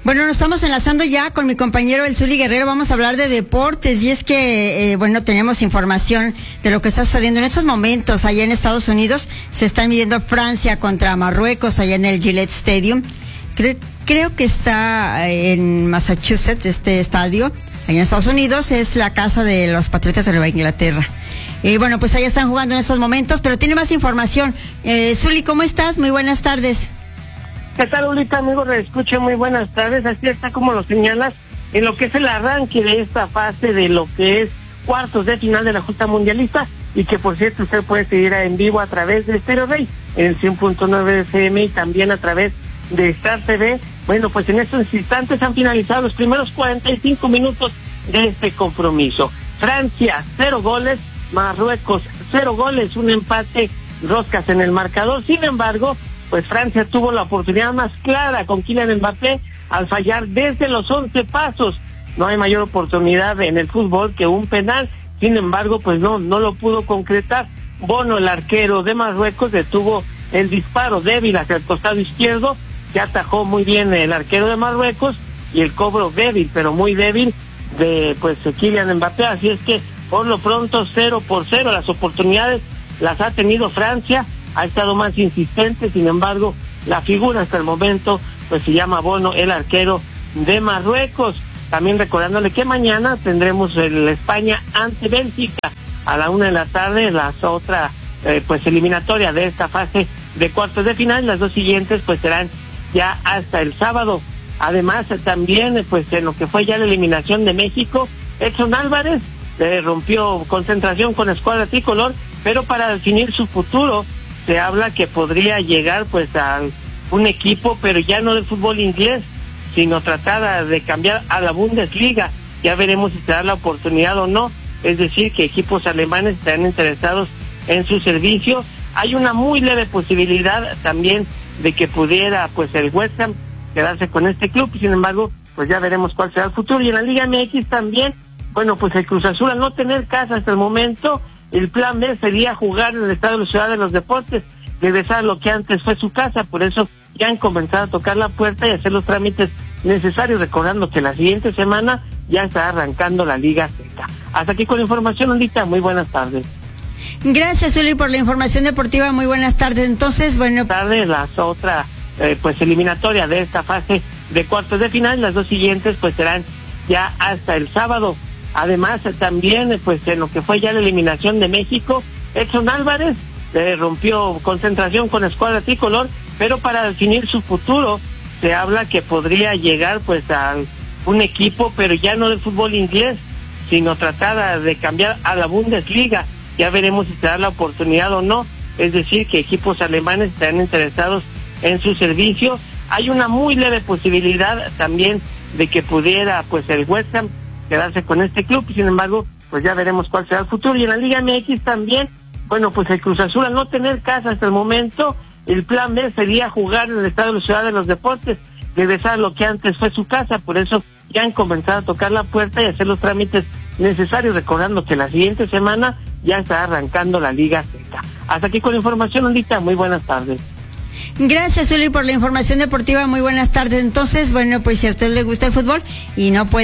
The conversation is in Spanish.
Bueno, nos estamos enlazando ya con mi compañero el Zuli Guerrero. Vamos a hablar de deportes y es que, tenemos información de lo que está sucediendo en estos momentos allá en Estados Unidos. Se está midiendo Francia contra Marruecos allá en el Gillette Stadium. Creo que está en Massachusetts este estadio, allá en Estados Unidos. Es la casa de los Patriotas de Nueva Inglaterra. Pues allá están jugando en estos momentos, pero tiene más información. Zuli, ¿cómo estás? Muy buenas tardes. ¿Qué tal, Ulita, amigo? Reescuche, muy buenas tardes. Así está como lo señalas, en lo que es el arranque de esta fase de lo que es cuartos de final de la justa mundialista, y que por cierto usted puede seguir en vivo a través de Stereo Rey, en el 100.9 FM y también a través de Star TV. Bueno, pues en estos instantes han finalizado los primeros 45 minutos de este compromiso. Francia, 0 goles, Marruecos, 0 goles, un empate, roscas en el marcador. Sin embargo, pues Francia tuvo la oportunidad más clara con Kylian Mbappé al fallar desde los 11 pasos. No hay mayor oportunidad en el fútbol que un penal. Sin embargo, pues no lo pudo concretar. Bono, el arquero de Marruecos, detuvo el disparo débil hacia el costado izquierdo, que atajó muy bien el arquero de Marruecos, y el cobro débil, pero muy débil, de Kylian Mbappé. Así es que por lo pronto 0-0, las oportunidades las ha tenido Francia, ha estado más insistente. Sin embargo, la figura hasta el momento pues se llama Bono, el arquero de Marruecos. También recordándole que mañana tendremos el España ante Bélgica a la 1 p.m, la otra eliminatoria de esta fase de cuartos de final. Las dos siguientes pues serán ya hasta el sábado. Además también en lo que fue ya la eliminación de México, Edson Álvarez rompió concentración con la escuadra tricolor, pero para definir su futuro se habla que podría llegar a un equipo, pero ya no del fútbol inglés, sino tratar de cambiar a la Bundesliga. Ya veremos si se da la oportunidad o no, es decir, que equipos alemanes están interesados en su servicio. Hay una muy leve posibilidad también de que pudiera el West Ham quedarse con este club. Sin embargo, ya veremos cuál será el futuro. Y en la Liga MX también, el Cruz Azul, al no tener casa hasta el momento, el plan B sería jugar en el Estadio de la Ciudad de los Deportes, regresar a lo que antes fue su casa. Por eso ya han comenzado a tocar la puerta y hacer los trámites necesarios, recordando que la siguiente semana ya está arrancando la Liga Azteca. Hasta aquí con la información, Andita. Muy buenas tardes. Gracias, Zuli, por la información deportiva. Muy buenas tardes. Entonces, tarde las otra eliminatoria de esta fase de cuartos de final. Las dos siguientes serán ya hasta el sábado. Además también en lo que fue ya la eliminación de México, Edson Álvarez rompió concentración con la escuadra tricolor, pero para definir su futuro se habla que podría llegar a un equipo, pero ya no del fútbol inglés, sino tratar de cambiar a la Bundesliga. Ya veremos si se da la oportunidad o no, es decir, que equipos alemanes están interesados en su servicio. Hay una muy leve posibilidad también de que pudiera el West Ham quedarse con este club. Sin embargo, ya veremos cuál será el futuro. Y en la Liga MX también, el Cruz Azul, al no tener casa hasta el momento, el plan B sería jugar en el Estadio de la Ciudad de los Deportes, regresar a lo que antes fue su casa. Por eso ya han comenzado a tocar la puerta y hacer los trámites necesarios, recordando que la siguiente semana ya está arrancando la Liga Azteca. Hasta aquí con la información, Andita. Muy buenas tardes. Gracias, Zuli, por la información deportiva. Muy buenas tardes. Entonces, si a usted le gusta el fútbol y no puede